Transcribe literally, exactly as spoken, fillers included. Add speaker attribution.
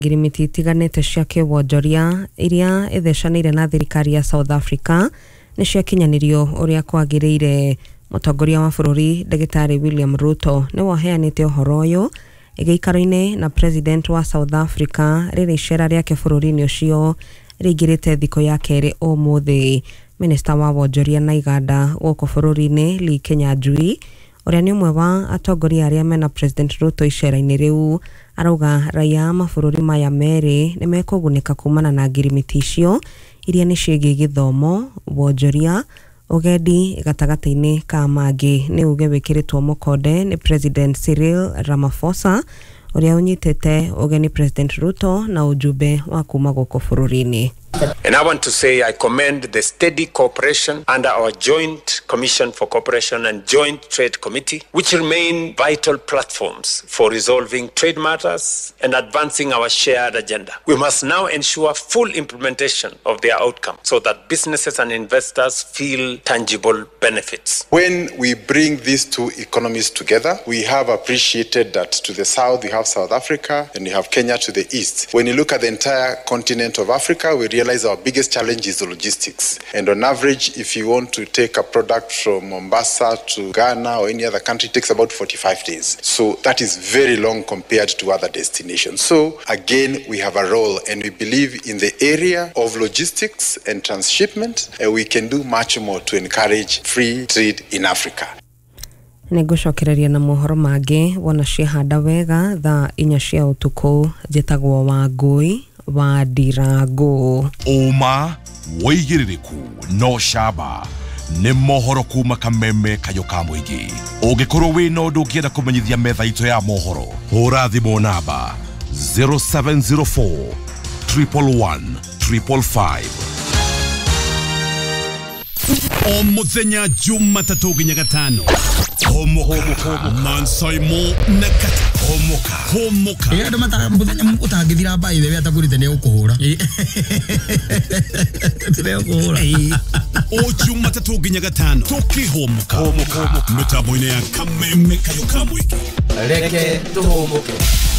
Speaker 1: Girimiti itiganite cia kiwonjoria iria itheshanire na thirikari ya South Africa ni cia kinyanirio uria kwagiriire mutongoria wa bururi Ndagitari William Ruto ni waheanite uhoro uyu igeikaro-ini na president wa South Africa riri icera riake bururi-ini ucio rigirite thiko ya keri umuthi. Minister wa wonjoria na iganda guku bururi-ini Lee Kinyanjui uria ni umwe wa atongoria aria mena president Ruto icera-ini riu arauga raia mabururi maya meri ni mekugunika kumana na ngirimiti icio iria ni ciigi githomo, wonjoria, ugendi gatagata-ini ka mangi. Ni uge wikiritwo mukonde ni President Cyril Ramaphosa uria unyitete ugeni President Ruto na ujumbe wa kuma guku bururi-ini.
Speaker 2: And I want to say I commend the steady cooperation under our Joint Commission for Cooperation and Joint Trade Committee, which remain vital platforms for resolving trade matters and advancing our shared agenda. We must now ensure full implementation of their outcome so that businesses and investors feel tangible benefits.
Speaker 3: When we bring these two economies together, we have appreciated that to the south you have South Africa and you have Kenya to the east. When you look at the entire continent of Africa, we realize our biggest challenge is logistics. And on average, if you want to take a product from Mombasa to Ghana or any other country, it takes about forty-five days. So that is very long compared to other destinations. So again, we have a role, and we believe in the area of logistics and transshipment, and we can do much more to encourage free trade in Africa.
Speaker 1: Nigucokereria na mohoro mangi wona cihanda wega thaa inya cia utuku njitagwo Wangui wa Ndirangu.
Speaker 4: Uma woigiririku no shaba ni mohoro kuma Kameme kayo ka muingi. Ungikorwo wina undu ungienda kumenyithia metha ito ya mohoro, hura thimu namba zero seven zero four, one one one, five five five.
Speaker 5: O muthenya Jumatatu nginya gatano homoka Mansaimo nakata homoka homoka
Speaker 6: ya ndo mata muthenya utangithira by the way atagurite ne ukuhura tire ukuhura
Speaker 5: o Jumatatu nginya gatano tukihomoka homoka mitambo ine ya Kameme kayo ka muingi
Speaker 7: reke tuhomoke.